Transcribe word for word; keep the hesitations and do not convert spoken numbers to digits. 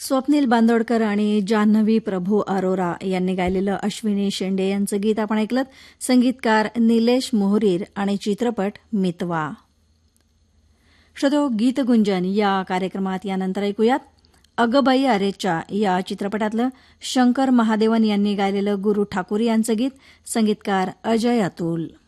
स्वप्नील बांदोडकर आणि जान्हवी प्रभू अरोरा यांनी गायलेलं अश्विनी शेंडे यांचं गीत आपण ऐकलं. संगीतकार निलेश मोहरीर आणि चित्रपट मितवा. श्रोतो, गीतगुंजन या कार्यक्रमात यानंतर ऐकूयात अगबाई अरेच्या या चित्रपटातलं शंकर महादेवन यांनी गायलेलं गुरु ठाकूर यांचं गीत. संगीतकार अजय अतुल.